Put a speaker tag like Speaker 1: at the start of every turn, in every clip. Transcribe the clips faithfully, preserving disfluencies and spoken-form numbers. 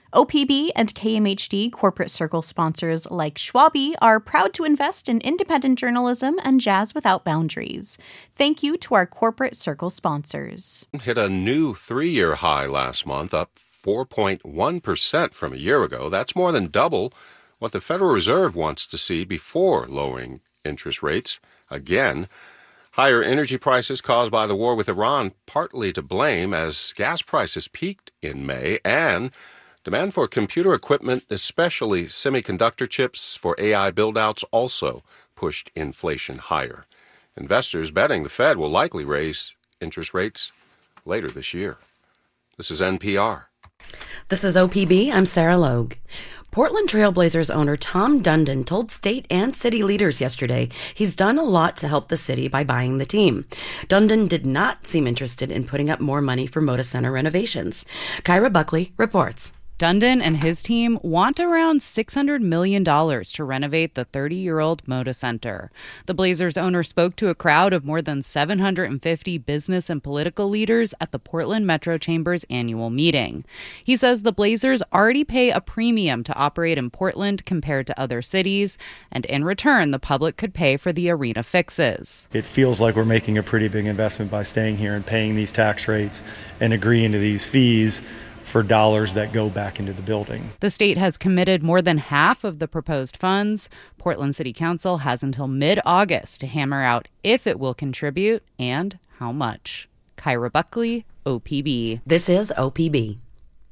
Speaker 1: O P B and K M H D Corporate Circle sponsors like Schwabi are proud to invest in independent journalism and jazz without boundaries. Thank you to our Corporate Circle sponsors.
Speaker 2: Hit a new three-year high last month, up four point one percent from a year ago. That's more than double what the Federal Reserve wants to see before lowering interest rates again. Higher energy prices caused by the war with Iran partly to blame, as gas prices peaked in May, and demand for computer equipment, especially semiconductor chips for A I build-outs, also pushed inflation higher. Investors betting the Fed will likely raise interest rates later this year. This is N P R.
Speaker 3: This is O P B. I'm Sarah Logue. Portland Trailblazers owner Tom Dundon told state and city leaders yesterday he's done a lot to help the city by buying the team. Dundon did not seem interested in putting up more money for Moda Center renovations. Kyra Buckley reports.
Speaker 4: Dundon and his team want around six hundred million dollars to renovate the thirty-year-old Moda Center. The Blazers owner spoke to a crowd of more than seven hundred fifty business and political leaders at the Portland Metro Chamber's annual meeting. He says the Blazers already pay a premium to operate in Portland compared to other cities, and in return, the public could pay for the arena fixes.
Speaker 5: It feels like we're making a pretty big investment by staying here and paying these tax rates and agreeing to these fees for dollars that go back into the building.
Speaker 4: The state has committed more than half of the proposed funds. Portland City Council has until mid-August to hammer out if it will contribute and how much. Kyra Buckley, O P B.
Speaker 3: This is O P B.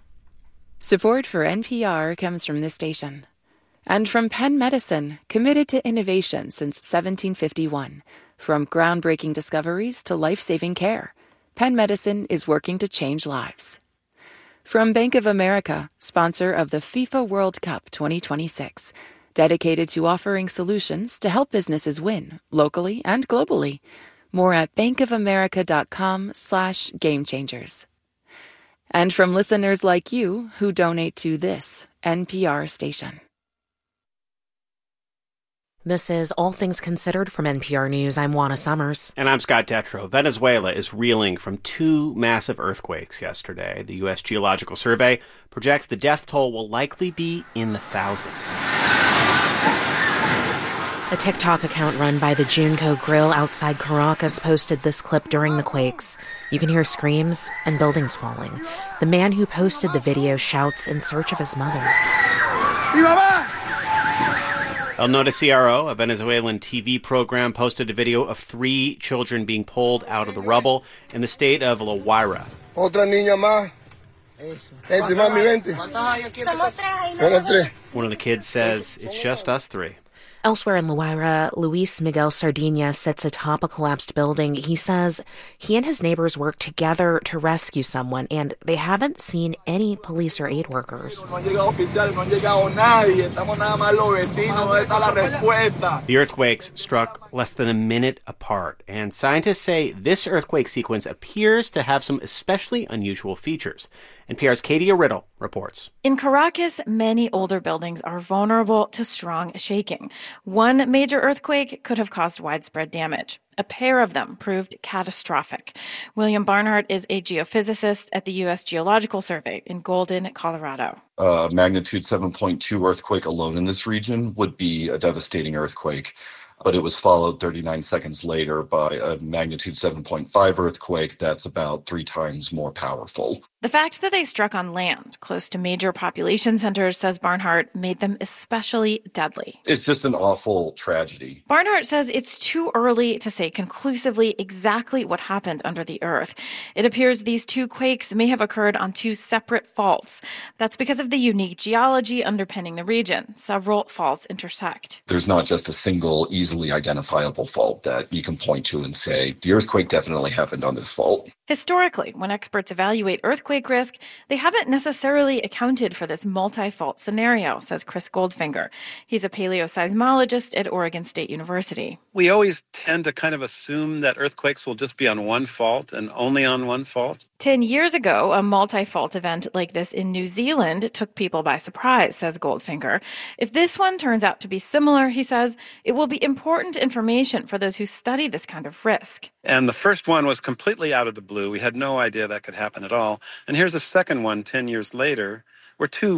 Speaker 6: Support for N P R comes from this station and from Penn Medicine, committed to innovation since seventeen fifty-one. From groundbreaking discoveries to life-saving care, Penn Medicine is working to change lives. From Bank of America, sponsor of the FIFA World Cup twenty twenty-six, dedicated to offering solutions to help businesses win, locally and globally. More at bankofamerica.com slash game changers. And from listeners like you who donate to this N P R station.
Speaker 7: This is All Things Considered from N P R News. I'm Juana Summers.
Speaker 8: And I'm Scott Detrow. Venezuela is reeling from two massive earthquakes yesterday. The U S Geological Survey projects the death toll will likely be in the thousands.
Speaker 7: A TikTok account run by the Junco Grill outside Caracas posted this clip during the quakes. You can hear screams and buildings falling. The man who posted the video shouts in search of his mother.
Speaker 8: Mi mamá! El Noticiero, a Venezuelan T V program, posted a video of three children being pulled out of the rubble in the state of La Guaira.
Speaker 9: Otra niña más. Vente, mami, vente.
Speaker 8: One of the kids says, it's just us three.
Speaker 7: Elsewhere in La Guaira, Luis Miguel Sardina sits atop a collapsed building. He says he and his neighbors worked together to rescue someone, and they haven't seen any police or aid workers.
Speaker 8: The earthquakes struck less than a minute apart, and scientists say this earthquake sequence appears to have some especially unusual features. N P R's Katie Riddle reports.
Speaker 10: In Caracas, many older buildings are vulnerable to strong shaking. One major earthquake could have caused widespread damage. A pair of them proved catastrophic. William Barnhart is a geophysicist at the U S Geological Survey in Golden, Colorado.
Speaker 11: A magnitude seven point two earthquake alone in this region would be a devastating earthquake. But it was followed thirty-nine seconds later by a magnitude seven point five earthquake that's about three times more powerful.
Speaker 10: The fact that they struck on land, close to major population centers, says Barnhart, made them especially deadly.
Speaker 11: It's just an awful tragedy.
Speaker 10: Barnhart says it's too early to say conclusively exactly what happened under the earth. It appears these two quakes may have occurred on two separate faults. That's because of the unique geology underpinning the region. Several faults intersect.
Speaker 11: There's not just a single easily identifiable fault that you can point to and say, the earthquake definitely happened on this fault.
Speaker 10: Historically, when experts evaluate earthquake risk, they haven't necessarily accounted for this multi-fault scenario, says Chris Goldfinger. He's a paleoseismologist at Oregon State University.
Speaker 12: We always tend to kind of assume that earthquakes will just be on one fault and only on one fault.
Speaker 10: Ten years ago, a multi-fault event like this in New Zealand took people by surprise, says Goldfinger. If this one turns out to be similar, he says, it will be important information for those who study this kind of risk.
Speaker 12: And the first one was completely out of the blue. We had no idea that could happen at all. And here's a second one ten years later, where two